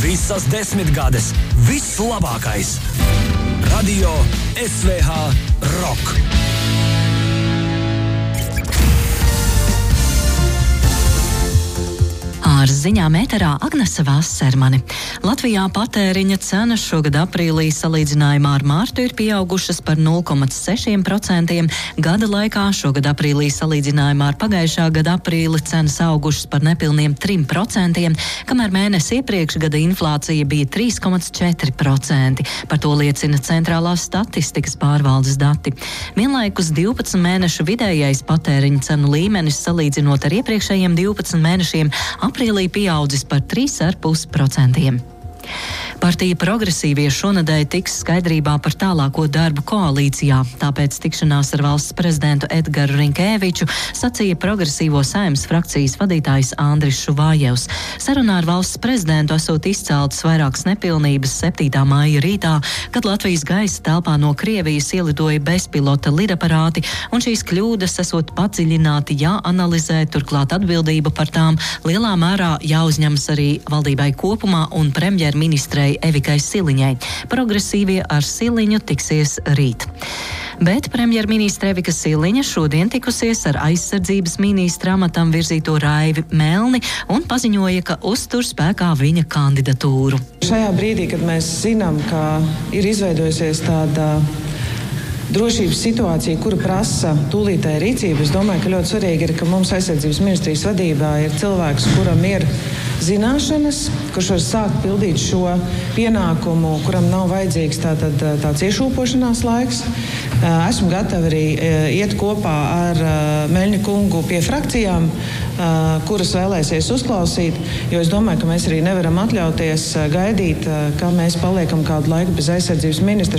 Visas 10 gades. Viss labākais. Radio SVH Rock. Ar ziņām ēterā Agnese Vassermane. Latvijā patēriņa cenas šogad aprīlī salīdzinājumā ar mārtu ir pieaugušas par 0,6%. Gada laikā šogad aprīlī salīdzinājumā ar pagājušā gada aprīli cenas augušas par nepilniem 3%, kamēr mēnesi iepriekš gada inflācija bija 3,4%. Par to liecina Centrālās statistikas pārvaldes dati. Vienlaikus 12 mēnešu vidējais patēriņa cenu līmenis salīdzinot ar iepriekšējiem 12 mēnešiem aprīlī pieaudzis par 3,5%. Partija Progresīvie šonedēļ tiks skaidrībā par tālāko darbu koalīcijā, tāpēc tikšanās ar valsts prezidentu Edgaru Rinkēviču sacīja Progresīvo Saeimas frakcijas vadītājs Andris Šuvājevs. Sarunā ar valsts prezidentu esot izceltas vairākas nepilnības 7. māja rītā, kad Latvijas gaisa telpā no Krievijas ielidoja bezpilota lidaparāti, un šīs kļūdas esot padziļināti jāanalizē, turklāt atbildība par tām lielā mērā jāuzņemas arī valdībai kopumā un premjerministrei Evikai Siliņai. Progresīvie ar Siliņu tiksies rīt. Bet premjerministre Evika Siliņa šodien tikusies ar aizsardzības ministra amatam virzīto Raivi Melni un paziņoja, ka uztur spēkā viņa kandidatūru. Šajā brīdī, kad mēs zinām, ka ir izveidojusies tāda drošības situācija, kura prasa tūlītēju rīcību, es domāju, ka ļoti svarīgi ir, ka mums aizsardzības ministrijas vadībā ir cilvēks, kuram ir zināšanas, kurš var sākt pildīt šo pienākumu, kuram nav vajadzīgs tāds iešūpošanās laiks. Esmu gatava arī iet kopā ar Meļņa kungu pie frakcijām, kuras vēlēsies uzklausīt, jo es domāju, ka mēs arī nevaram atļauties gaidīt, ka mēs paliekam kādu laiku bez aizsardzības ministra.